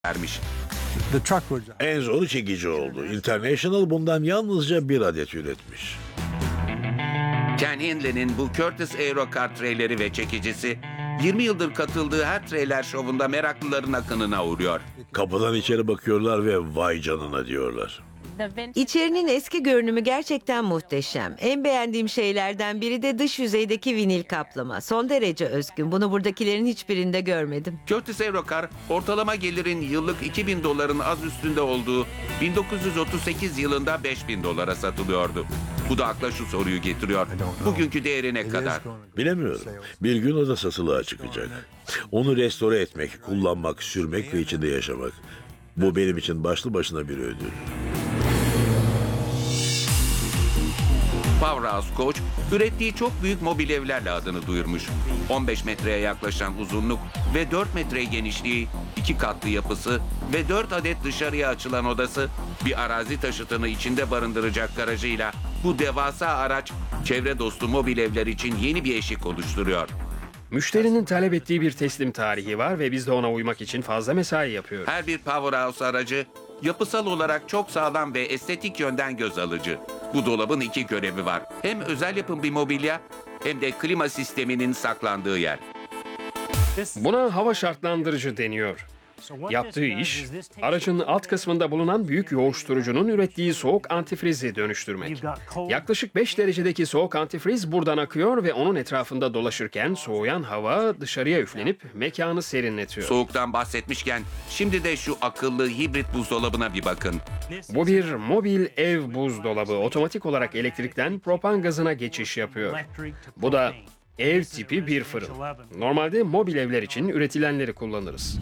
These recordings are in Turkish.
vermiş. En zoru çekici oldu. International bundan yalnızca bir adet üretmiş. Ken Hinley'nin bu Curtiss Aerokart treyleri ve çekicisi 20 yıldır katıldığı her treyler şovunda meraklıların akınına uğruyor. Kapıdan içeri bakıyorlar ve vay canına diyorlar. İçerinin eski görünümü gerçekten muhteşem. En beğendiğim şeylerden biri de dış yüzeydeki vinil kaplama. Son derece özgün. Bunu buradakilerin hiçbirinde görmedim. Curtiss Aerokar, ortalama gelirin yıllık $2.000'ın az üstünde olduğu 1938 yılında $5.000 satılıyordu. Bu da akla şu soruyu getiriyor. Bugünkü değeri ne kadar? Bilemiyorum. Bir gün o da satılığa çıkacak. Onu restore etmek, kullanmak, sürmek ve içinde yaşamak. Bu benim için başlı başına bir ödül. Powerhouse Coach, ürettiği çok büyük mobil evlerle adını duyurmuş. 15 metreye yaklaşan uzunluk ve 4 metre genişliği, 2 katlı yapısı ve 4 adet dışarıya açılan odası, bir arazi taşıtını içinde barındıracak garajıyla bu devasa araç, çevre dostu mobil evler için yeni bir eşik oluşturuyor. Müşterinin talep ettiği bir teslim tarihi var ve biz de ona uymak için fazla mesai yapıyoruz. Her bir Powerhouse aracı, yapısal olarak çok sağlam ve estetik yönden göz alıcı. Bu dolabın 2 görevi var. Hem özel yapım bir mobilya hem de klima sisteminin saklandığı yer. Buna hava şartlandırıcı deniyor. Yaptığı iş, aracın alt kısmında bulunan büyük yoğuşturucunun ürettiği soğuk antifrizi dönüştürmek. Yaklaşık 5 derecedeki soğuk antifriz buradan akıyor ve onun etrafında dolaşırken soğuyan hava dışarıya üflenip mekanı serinletiyor. Soğuktan bahsetmişken şimdi de şu akıllı hibrit buzdolabına bir bakın. Bu bir mobil ev buzdolabı. Otomatik olarak elektrikten propan gazına geçiş yapıyor. Bu da ev tipi bir fırın. Normalde mobil evler için üretilenleri kullanırız.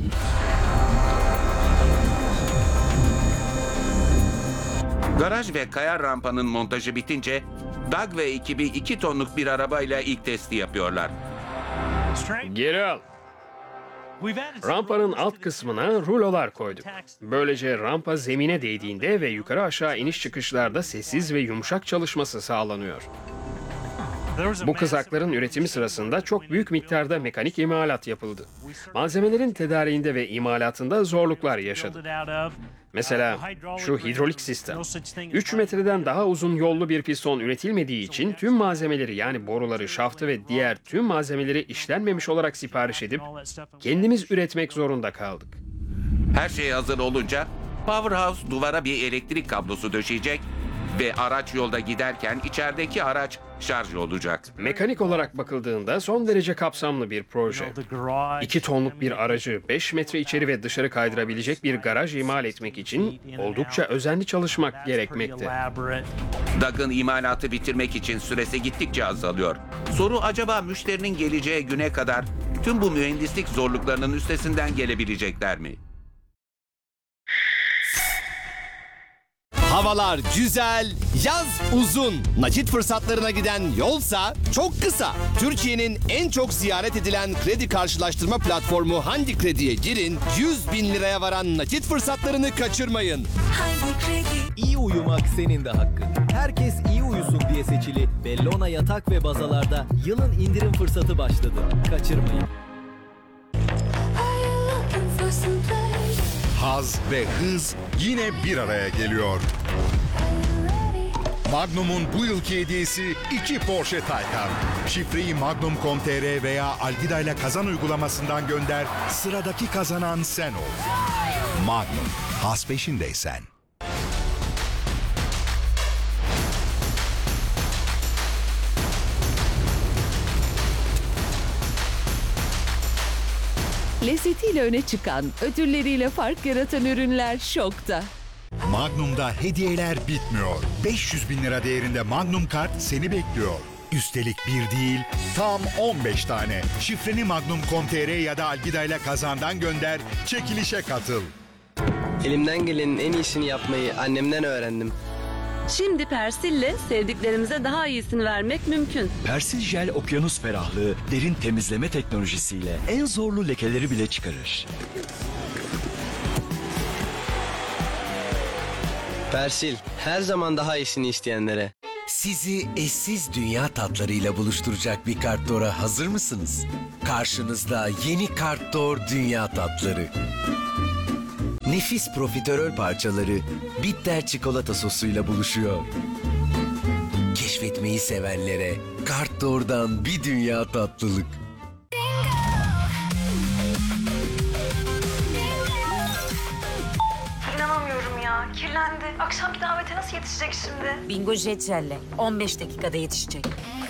Garaj ve kayar rampanın montajı bitince Doug ve ekibi 2 tonluk bir arabayla ilk testi yapıyorlar. Geri al. Rampanın alt kısmına rulolar koyduk. Böylece rampa zemine değdiğinde ve yukarı aşağı iniş çıkışlarda sessiz ve yumuşak çalışması sağlanıyor. Bu kızakların üretimi sırasında çok büyük miktarda mekanik imalat yapıldı. Malzemelerin tedariğinde ve imalatında zorluklar yaşadık. Mesela şu hidrolik sistem. 3 metreden daha uzun yollu bir piston üretilmediği için tüm malzemeleri yani boruları, şaftı ve diğer tüm malzemeleri işlenmemiş olarak sipariş edip kendimiz üretmek zorunda kaldık. Her şey hazır olunca Powerhouse duvara bir elektrik kablosu döşeyecek ve araç yolda giderken içerideki araç şarj olacak. Mekanik olarak bakıldığında son derece kapsamlı bir proje. 2 tonluk bir aracı 5 metre içeri ve dışarı kaydırabilecek bir garaj imal etmek için oldukça özenli çalışmak gerekmekte. Doug'ın imalatı bitirmek için süresi gittikçe azalıyor. Soru acaba müşterinin geleceği güne kadar tüm bu mühendislik zorluklarının üstesinden gelebilecekler mi? Havalar güzel, yaz uzun. Nakit fırsatlarına giden yolsa çok kısa. Türkiye'nin en çok ziyaret edilen kredi karşılaştırma platformu Handi Kredi'ye girin, 100.000 liraya varan nakit fırsatlarını kaçırmayın. İyi uyumak senin de hakkın. Herkes iyi uyusun diye seçili Bellona yatak ve bazalarda yılın indirim fırsatı başladı. Kaçırmayın. Haz ve hız yine bir araya geliyor. Magnum'un bu yılki hediyesi 2 Porsche Taycan. Şifreyi magnum.com.tr veya Algida ile kazan uygulamasından gönder. Sıradaki kazanan sen ol. Magnum, haz peşindeysen. Lezzetiyle öne çıkan, ödülleriyle fark yaratan ürünler şokta. Magnum'da hediyeler bitmiyor. 500.000 lira değerinde Magnum kart seni bekliyor. Üstelik bir değil, tam 15 tane. Şifreni magnum.com.tr ya da Algida ile kazandan gönder, çekilişe katıl. Elimden gelenin en iyisini yapmayı annemden öğrendim. Şimdi Persil'le sevdiklerimize daha iyisini vermek mümkün. Persil Jel okyanus ferahlığı derin temizleme teknolojisiyle en zorlu lekeleri bile çıkarır. Persil, her zaman daha iyisini isteyenlere. Sizi eşsiz dünya tatlarıyla buluşturacak bir Kartdor'a hazır mısınız? Karşınızda yeni Kartdor dünya tatları. nefis profiterol parçaları bitter çikolata sosuyla buluşuyor. Keşfetmeyi sevenlere Kart D'Or'dan bir dünya tatlılık. İnanamıyorum ya. Kirlendi. Akşamki davete nasıl yetişecek şimdi? Bingo Jet Jel'le 15 dakikada yetişecek.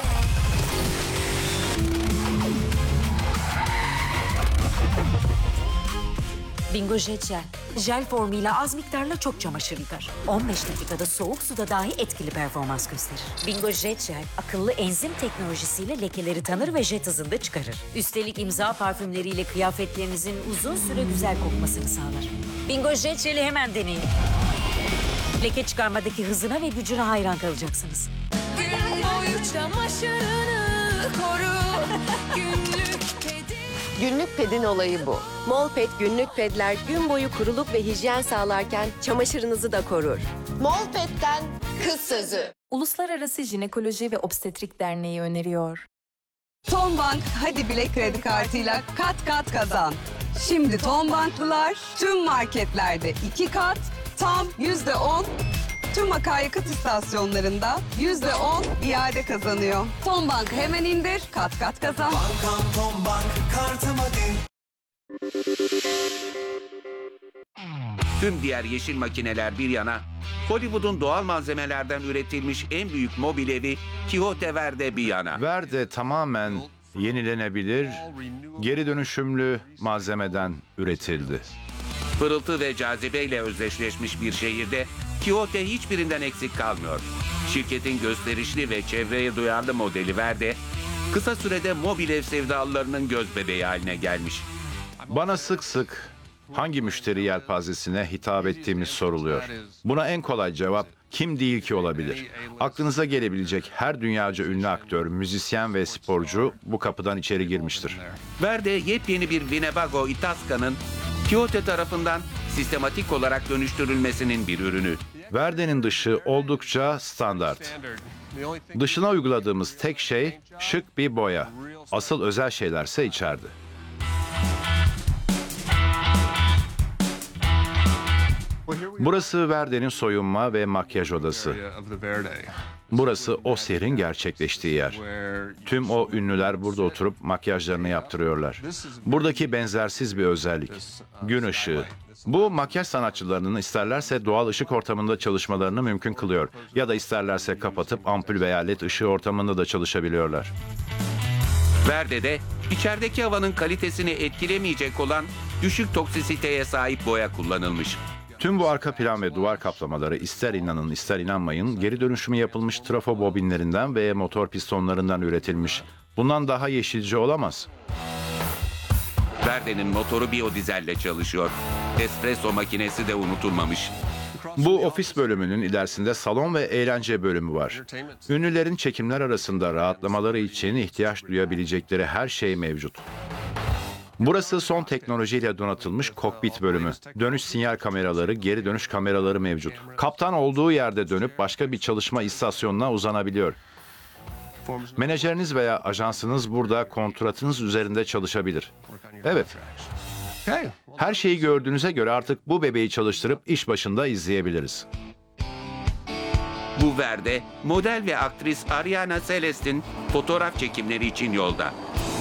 Bingo Jet Jel. Jel formuyla az miktarla çok çamaşır yıkar. 15 dakikada soğuk suda dahi etkili performans gösterir. Bingo Jet Jel, akıllı enzim teknolojisiyle lekeleri tanır ve jet hızında çıkarır. Üstelik imza parfümleriyle kıyafetlerinizin uzun süre güzel kokmasını sağlar. Bingo Jet Jel'i hemen deneyin. Leke çıkarmadaki hızına ve gücüne hayran kalacaksınız. Gün boyu çamaşırını koru. Günlük pedin olayı bu. Molped günlük pedler gün boyu kuruluk ve hijyen sağlarken çamaşırınızı da korur. Molped'den kız sözü. Uluslararası Jinekoloji ve Obstetrik Derneği öneriyor. Tombank Hadi Bile kredi kartıyla kat kat kazan. Şimdi Tombanklılar tüm marketlerde 2 kat, tam %10, tüm akaryakıt istasyonlarında %10 iade kazanıyor. Tombank hemen indir, kat kat kazan. Bankam Tombank kartım hadi. Tüm diğer yeşil makineler bir yana, Hollywood'un doğal malzemelerden üretilmiş en büyük mobil evi Quixote Verde bir yana. Verde tamamen yenilenebilir, geri dönüşümlü malzemeden üretildi. Pırıltı ve cazibeyle özdeşleşmiş bir şehirde Quixote hiçbirinden eksik kalmıyor. Şirketin gösterişli ve çevreye duyarlı modeli Verde, kısa sürede mobil ev sevdalılarının gözbebeği haline gelmiş. Bana sık sık hangi müşteri yelpazesine hitap ettiğimiz soruluyor. Buna en kolay cevap kim değil ki olabilir. Aklınıza gelebilecek her dünyaca ünlü aktör, müzisyen ve sporcu bu kapıdan içeri girmiştir. Verde yepyeni bir Winnebago Itasca'nın Quixote tarafından sistematik olarak dönüştürülmesinin bir ürünü. Verde'nin dışı oldukça standart. Dışına uyguladığımız tek şey şık bir boya. Asıl özel şeylerse içeride. Burası Verde'nin soyunma ve makyaj odası. Burası o sihrin gerçekleştiği yer. Tüm o ünlüler burada oturup makyajlarını yaptırıyorlar. Buradaki benzersiz bir özellik. Gün ışığı. Bu makyaj sanatçılarının isterlerse doğal ışık ortamında çalışmalarını mümkün kılıyor. Ya da isterlerse kapatıp ampul veya led ışığı ortamında da çalışabiliyorlar. Verde'de içerideki havanın kalitesini etkilemeyecek olan düşük toksisiteye sahip boya kullanılmış. Tüm bu arka plan ve duvar kaplamaları ister inanın ister inanmayın geri dönüşümü yapılmış trafo bobinlerinden ve motor pistonlarından üretilmiş. Bundan daha yeşilce olamaz. Verde'nin motoru biyodizelle çalışıyor. Espresso makinesi de unutulmamış. Bu ofis bölümünün ilerisinde salon ve eğlence bölümü var. Ünlülerin çekimler arasında rahatlamaları için ihtiyaç duyabilecekleri her şey mevcut. Burası son teknolojiyle donatılmış kokpit bölümü. Dönüş sinyal kameraları, geri dönüş kameraları mevcut. Kaptan olduğu yerde dönüp başka bir çalışma istasyonuna uzanabiliyor. Menajeriniz veya ajansınız burada kontratınız üzerinde çalışabilir. Evet. Her şeyi gördüğünüze göre artık bu bebeği çalıştırıp iş başında izleyebiliriz. Bu Verde, model ve aktris Ariana Celeste'in fotoğraf çekimleri için yolda.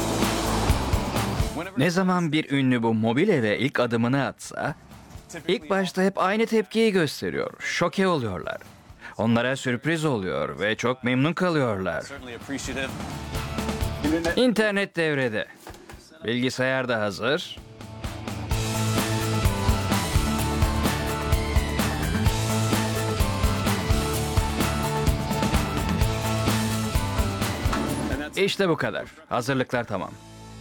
Ne zaman bir ünlü bu mobil eve ilk adımını atsa, ilk başta hep aynı tepkiyi gösteriyor. Şoke oluyorlar. Onlara sürpriz oluyor ve çok memnun kalıyorlar. İnternet devrede. Bilgisayar da hazır. İşte bu kadar. Hazırlıklar tamam.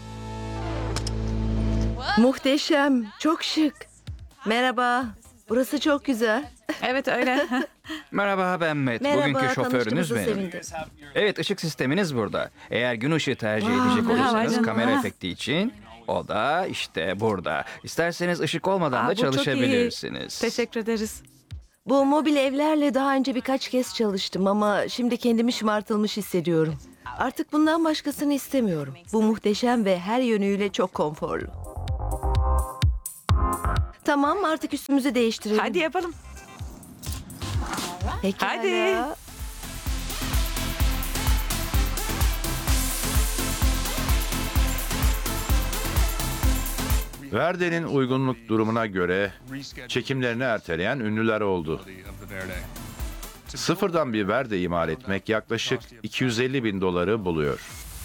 Muhteşem, çok şık. Merhaba, burası çok güzel. Evet öyle. Merhaba ben Matt. Merhaba, Bugünkü şoförünüz tanıştığımıza benim. sevindim. Evet ışık sisteminiz burada. Eğer gün ışığı tercih edecek merhaba olursanız canım. kamera efekti için o da işte burada. İsterseniz ışık olmadan da Bu çok iyi. çalışabilirsiniz. Teşekkür ederiz. Bu mobil evlerle daha önce birkaç kez çalıştım ama şimdi kendimi şımartılmış hissediyorum. Artık bundan başkasını istemiyorum. Bu muhteşem ve her yönüyle çok konforlu. Tamam, artık üstümüzü değiştirelim. Hadi yapalım. Pekala. Hadi. Verde'nin uygunluk durumuna göre çekimlerini erteleyen ünlüler oldu. Sıfırdan bir Verde imal etmek yaklaşık 250 bin doları buluyor.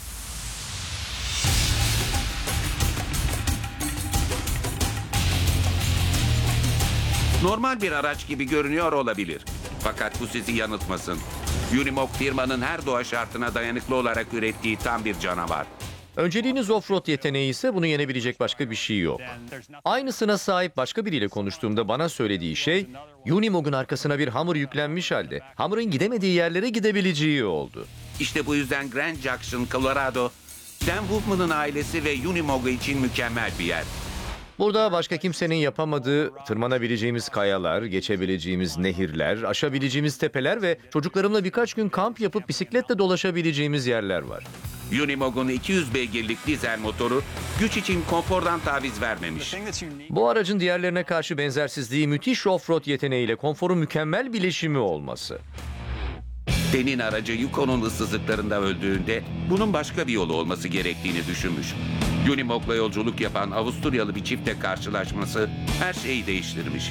Normal bir araç gibi görünüyor olabilir. Fakat bu sizi yanıltmasın. Unimog firmanın her doğa şartına dayanıklı olarak ürettiği tam bir canavar. Önceliğiniz offroad yeteneği ise bunu yenebilecek başka bir şey yok. Aynısına sahip başka biriyle konuştuğumda bana söylediği şey, Unimog'un arkasına bir Hummer yüklenmiş halde Hummer'ın gidemediği yerlere gidebileceği oldu. İşte bu yüzden Grand Junction, Colorado, Dan Wolfman'ın ailesi ve Unimog için mükemmel bir yer. Burada başka kimsenin yapamadığı tırmanabileceğimiz kayalar, geçebileceğimiz nehirler, aşabileceğimiz tepeler ve çocuklarımla birkaç gün kamp yapıp bisikletle dolaşabileceğimiz yerler var. Unimog'un 200 beygirlik dizel motoru güç için konfordan taviz vermemiş. Bu aracın diğerlerine karşı benzersizliği müthiş offroad yeteneğiyle konforun mükemmel bileşimi olması. Dan'in aracı Yukon'un ıssızlıklarında öldüğünde bunun başka bir yolu olması gerektiğini düşünmüş. Unimog'la yolculuk yapan Avusturyalı bir çiftle karşılaşması her şeyi değiştirmiş.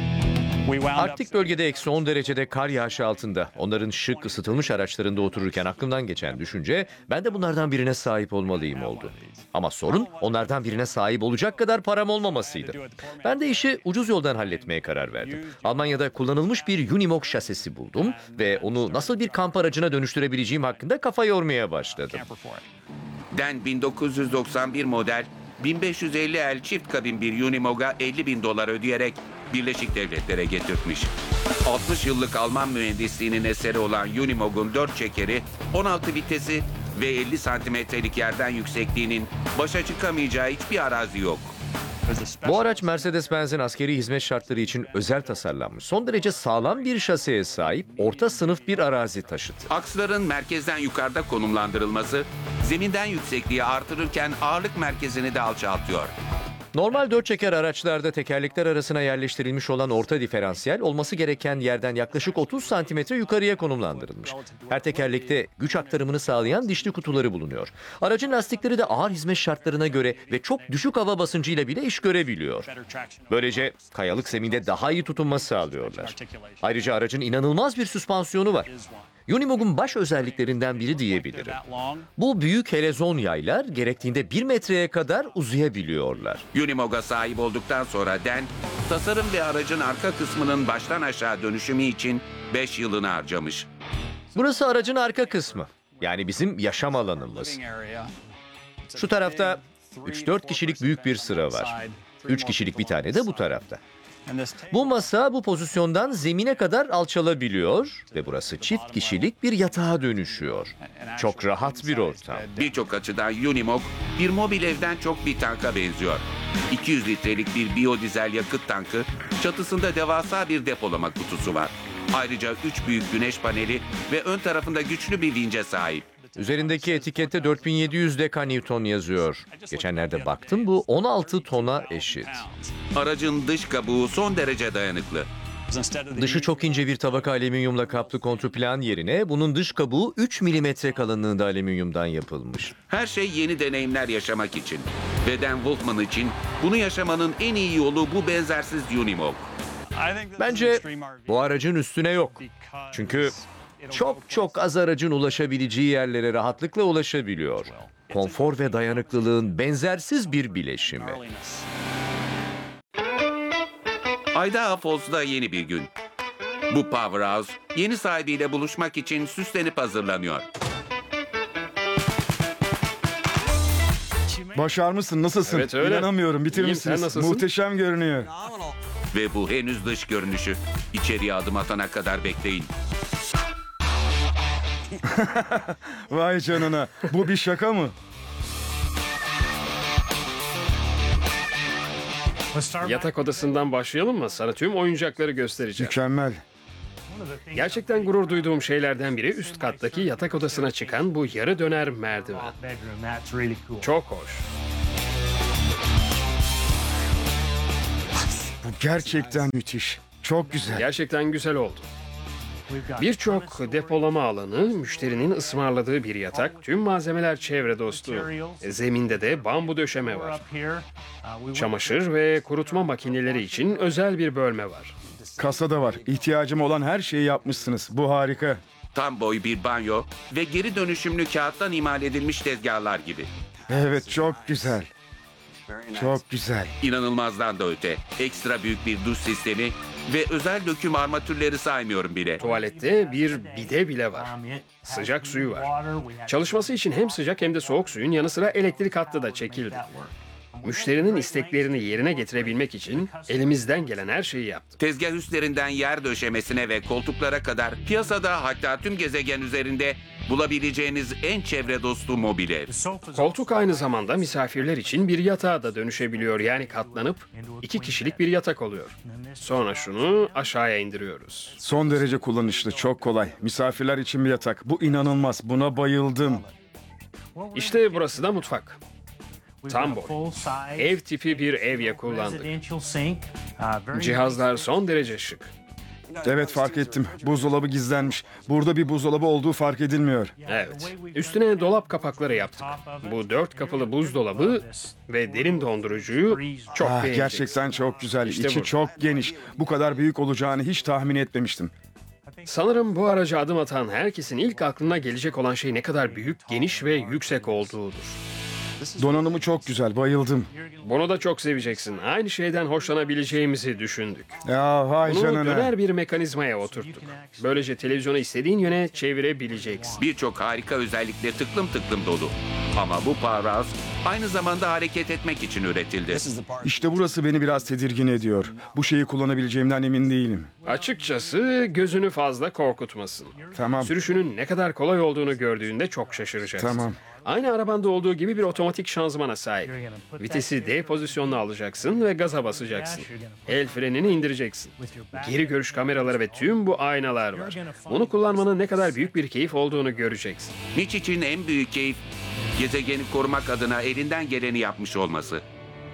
Arktik bölgede eksi 10 derecede kar yağışı altında onların şık ısıtılmış araçlarında otururken aklımdan geçen düşünce ben de bunlardan birine sahip olmalıyım oldu. Ama sorun onlardan birine sahip olacak kadar param olmamasıydı. Ben de işi ucuz yoldan halletmeye karar verdim. Almanya'da kullanılmış bir Unimog şasisi buldum ve onu nasıl bir kamp aracına dönüştürebileceğim hakkında kafa yormaya başladım. Dan 1991 model 1550L çift kabin bir Unimog'a 50 bin dolar ödeyerek Birleşik Devletlere getirtmiş. 60 yıllık Alman mühendisliğinin eseri olan Unimog'un 4 çekeri, 16 vitesi ve 50 santimetrelik yerden yüksekliğinin başa çıkamayacağı hiçbir arazi yok. Bu araç Mercedes-Benz'in askeri hizmet şartları için özel tasarlanmış. Son derece sağlam bir şaseye sahip orta sınıf bir arazi taşıtı. Aksların merkezden yukarıda konumlandırılması, zeminden yüksekliği artırırken ağırlık merkezini de alçaltıyor. Normal 4 çeker araçlarda tekerlekler arasına yerleştirilmiş olan orta diferansiyel olması gereken yerden yaklaşık 30 santimetre yukarıya konumlandırılmış. Her tekerlekte güç aktarımını sağlayan dişli kutuları bulunuyor. Aracın lastikleri de ağır hizmet şartlarına göre ve çok düşük hava basıncıyla bile iş görebiliyor. Böylece kayalık zeminde daha iyi tutunma sağlıyorlar. Ayrıca aracın inanılmaz bir süspansiyonu var. Unimog'un baş özelliklerinden biri diyebilirim. Bu büyük helezon yaylar gerektiğinde 1 metreye kadar uzayabiliyorlar. Unimog'a sahip olduktan sonra Dan, tasarım ve aracın arka kısmının baştan aşağı dönüşümü için 5 yılını harcamış. Burası aracın arka kısmı. Yani bizim yaşam alanımız. Şu tarafta 3-4 kişilik büyük bir sıra var. 3 kişilik bir tane de bu tarafta. Bu masa bu pozisyondan zemine kadar alçalabiliyor ve burası çift kişilik bir yatağa dönüşüyor. Çok rahat bir ortam. Birçok açıdan Unimog bir mobil evden çok bir tanka benziyor. 200 litrelik bir biyodizel yakıt tankı, çatısında devasa bir depolama kutusu var. Ayrıca 3 büyük güneş paneli ve ön tarafında güçlü bir vince sahip. Üzerindeki etikette 4700 dekanewton yazıyor. Geçenlerde baktım, bu 16 tona eşit. Aracın dış kabuğu son derece dayanıklı. Dışı çok ince bir tabaka alüminyumla kaplı kontrplan yerine bunun dış kabuğu 3 milimetre kalınlığında alüminyumdan yapılmış. Her şey yeni deneyimler yaşamak için. Ve Dan Wolfman için bunu yaşamanın en iyi yolu bu benzersiz Unimog. Bence bu aracın üstüne yok. Çünkü çok az aracın ulaşabileceği yerlere rahatlıkla ulaşabiliyor. Konfor ve dayanıklılığın benzersiz bir bileşimi. Idaho Falls'da yeni bir gün. Bu Powerhouse yeni sahibiyle buluşmak için süslenip hazırlanıyor. Başarmışsın, nasılsın? Evet, öyle. İnanamıyorum, bitirmişsiniz. İyiyim, sen nasılsın? Muhteşem görünüyor. Ve bu henüz dış görünüşü. İçeriye adım atana kadar bekleyin. Vay canına, bu bir şaka mı? Yatak odasından başlayalım mı? Sana tüm oyuncakları göstereceğim. Mükemmel. Gerçekten gurur duyduğum şeylerden biri üst kattaki yatak odasına çıkan bu yarı döner merdiven. Çok hoş. Gerçekten müthiş. Çok güzel. Gerçekten güzel oldu. Birçok depolama alanı, müşterinin ısmarladığı bir yatak, tüm malzemeler çevre dostu. Zeminde de bambu döşeme var. Çamaşır ve kurutma makineleri için özel bir bölme var. Kasada var. İhtiyacım olan her şeyi yapmışsınız. Bu harika. Tam boy bir banyo ve geri dönüşümlü kağıttan imal edilmiş tezgahlar gibi. Evet, çok güzel. Çok güzel. İnanılmazdan da öte. Ekstra büyük bir duş sistemi ve özel döküm armatürleri saymıyorum bile. Tuvalette bir bide bile var. Sıcak suyu var. Çalışması için hem sıcak hem de soğuk suyun yanı sıra elektrik hattı da çekildi. Müşterinin isteklerini yerine getirebilmek için elimizden gelen her şeyi yaptık. Tezgah üstlerinden yer döşemesine ve koltuklara kadar piyasada, hatta tüm gezegen üzerinde bulabileceğiniz en çevre dostu mobil ev. Koltuk aynı zamanda misafirler için bir yatağa da dönüşebiliyor. Yani katlanıp 2 kişilik bir yatak oluyor. Sonra şunu aşağıya indiriyoruz. Son derece kullanışlı, çok kolay. Misafirler için bir yatak. Bu inanılmaz. Buna bayıldım. İşte burası da mutfak. Tam boy. Ev tipi bir evye kullandık. Cihazlar son derece şık. Evet, fark ettim. Buzdolabı gizlenmiş. Burada bir buzdolabı olduğu fark edilmiyor. Evet. Üstüne dolap kapakları yaptık. Bu 4 kapılı buzdolabı ve derin dondurucuyu çok beğeneceksin. Gerçekten çok güzel. İşte İçi bu. çok geniş. Bu kadar büyük olacağını hiç tahmin etmemiştim. Sanırım bu araca adım atan herkesin ilk aklına gelecek olan şey ne kadar büyük, geniş ve yüksek olduğudur. Donanımı çok güzel. Bayıldım. Bunu da çok seveceksin. Aynı şeyden hoşlanabileceğimizi düşündük. Ya vay Bunu canına. döner bir mekanizmaya oturttuk. Böylece televizyonu istediğin yöne çevirebileceksin. Birçok harika özellikle tıklım tıklım dolu. Ama bu powerhouse aynı zamanda hareket etmek için üretildi. İşte burası beni biraz tedirgin ediyor. Bu şeyi kullanabileceğimden emin değilim. Açıkçası gözünü fazla korkutmasın. Tamam. Sürüşünün ne kadar kolay olduğunu gördüğünde çok şaşıracaksın. Tamam. Aynı arabanda olduğu gibi bir otomatik şanzımana sahip. Vitesi D pozisyonuna alacaksın ve gaza basacaksın. El frenini indireceksin. Geri görüş kameraları ve tüm bu aynalar var. Bunu kullanmanın ne kadar büyük bir keyif olduğunu göreceksin. Mitch için en büyük keyif, gezegeni korumak adına elinden geleni yapmış olması.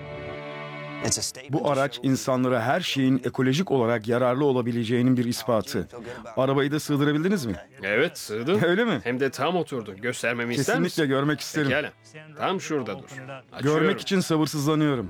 Bu araç insanlara her şeyin ekolojik olarak yararlı olabileceğinin bir ispatı. Arabayı da sığdırabildiniz mi? Evet, sığdı. Öyle mi? Hem de tam oturdu. Göstermemi ister misin? Kesinlikle görmek isterim. Pekala. Tam şurada dur. Açıyorum. Görmek için sabırsızlanıyorum.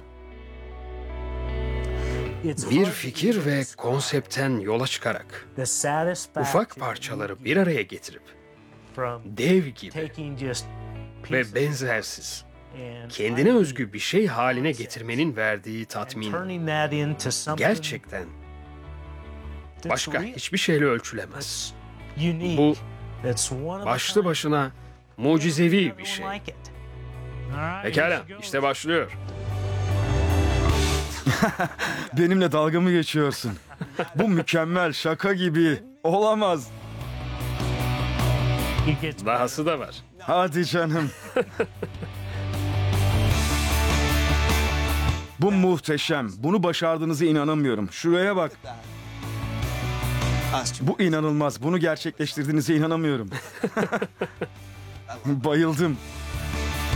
Bir fikir ve konseptten yola çıkarak ufak parçaları bir araya getirip dev gibi ve benzersiz, kendine özgü bir şey haline getirmenin verdiği tatmin gerçekten başka hiçbir şeyle ölçülemez. Bu başlı başına mucizevi bir şey. Pekala, işte başlıyor. Benimle dalga mı geçiyorsun? Bu mükemmel, şaka gibi. Olamaz. Dahası da var. Hadi canım. Bu muhteşem. Bunu başardığınıza inanamıyorum. Şuraya bak. Bu inanılmaz. Bunu gerçekleştirdiğinize inanamıyorum. Bayıldım.